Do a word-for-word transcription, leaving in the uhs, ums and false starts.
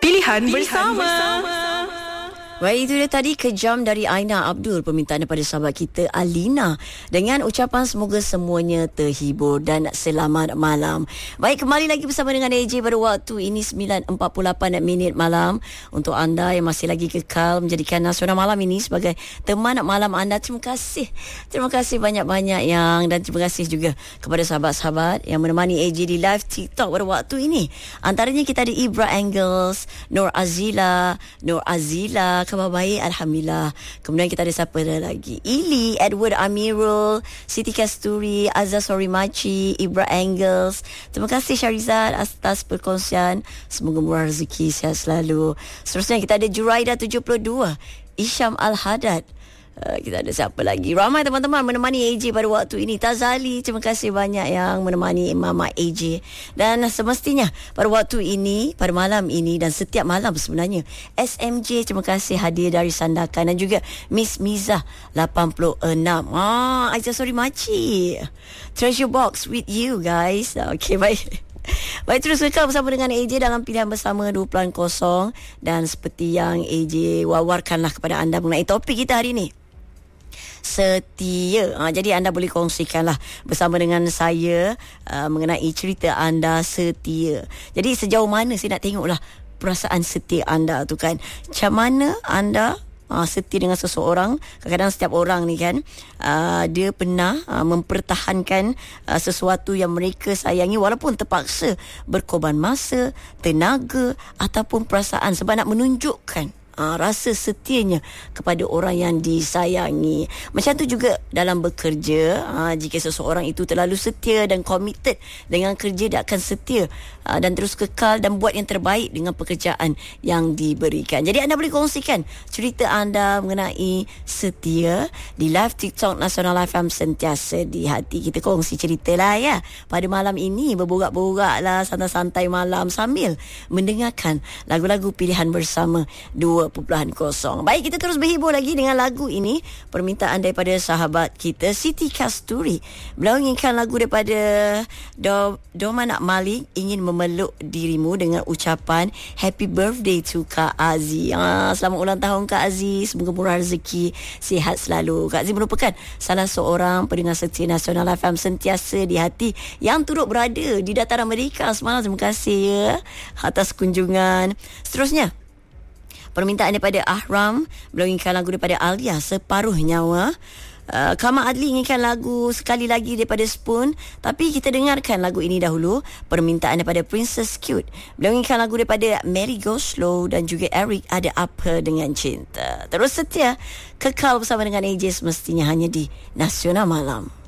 Pilihan, Pilihan bersama. bersama. Baik, itu dia tadi Kejam dari Aina Abdul, permintaan daripada sahabat kita Alina, dengan ucapan semoga semuanya terhibur dan selamat malam. Baik, kembali lagi bersama dengan A J pada waktu ini sembilan empat puluh lapan minit malam. Untuk anda yang masih lagi kekal menjadikan Nasional Malam ini sebagai teman malam anda, terima kasih. Terima kasih banyak-banyak yang, dan terima kasih juga kepada sahabat-sahabat yang menemani A J di live TikTok pada waktu ini. Antaranya kita ada Ibra Angles, Nur Azila, Nur Azila, khabar baik, Alhamdulillah. Kemudian kita ada siapa lagi? Ili, Edward Amirul, Siti Kasturi, Azza Sorimachi, Ibra Angles. Terima kasih Syarizad atas perkongsian. Semoga murah rezeki, sihat selalu. Seterusnya kita ada Juraida tujuh puluh dua, Isham Al-Hadad. Uh, kita ada siapa lagi? Ramai teman-teman menemani A J pada waktu ini. Tazali, terima kasih banyak yang menemani Mama A J. Dan semestinya pada waktu ini, pada malam ini dan setiap malam sebenarnya, S M J terima kasih hadiah dari Sandakan, dan juga Miss Miza lapan puluh enam. Ah, Aizah sorry Maci. Treasure box with you guys. Okay, baik. Baik, terus kekal bersama dengan A J dalam Pilihan Bersama dua kosong. Dan seperti yang A J wawarkanlah kepada anda mengenai topik kita hari ini, setia. Ha, jadi anda boleh kongsikanlah bersama dengan saya uh, mengenai cerita anda setia. Jadi sejauh mana saya nak tengoklah perasaan setia anda tu kan. Macam mana anda uh, setia dengan seseorang. Kadang-kadang setiap orang ni kan, uh, dia pernah uh, mempertahankan uh, sesuatu yang mereka sayangi walaupun terpaksa berkorban masa, tenaga ataupun perasaan sebab nak menunjukkan Uh, rasa setianya kepada orang yang disayangi. Macam tu juga dalam bekerja. Uh, jika seseorang itu terlalu setia dan committed dengan kerja, dia akan setia uh, dan terus kekal dan buat yang terbaik dengan pekerjaan yang diberikan. Jadi anda boleh kongsikan cerita anda mengenai setia di live TikTok Nasional F M sentiasa di hati. Kita kongsi cerita lah ya. Pada malam ini berborak-borak lah, santai-santai malam sambil mendengarkan lagu-lagu Pilihan Bersama dua kosong. Baik, kita terus berhibur lagi dengan lagu ini, permintaan daripada sahabat kita Siti Kasturi. Beliau inginkan lagu daripada Do, Domanak Malik, ingin memeluk dirimu, dengan ucapan happy birthday to Kak Aziz. Ah, selamat ulang tahun Kak Aziz, semoga murah rezeki, sihat selalu. Kak Aziz merupakan salah seorang pendengar setia Nasional F M sentiasa di hati yang turut berada di dataran Amerika semalam. Terima kasih ya atas kunjungan. Seterusnya, permintaan daripada Ahram, beliau inginkan lagu daripada Alia, Separuh Nyawa. Uh, Kama Adli inginkan lagu Sekali Lagi daripada Spoon. Tapi kita dengarkan lagu ini dahulu, permintaan daripada Princess Cute. Beliau inginkan lagu daripada Mary Go Slow, dan juga Eric Ada Apa Dengan Cinta. Terus setia, kekal bersama dengan A J semestinya hanya di Nasional Malam.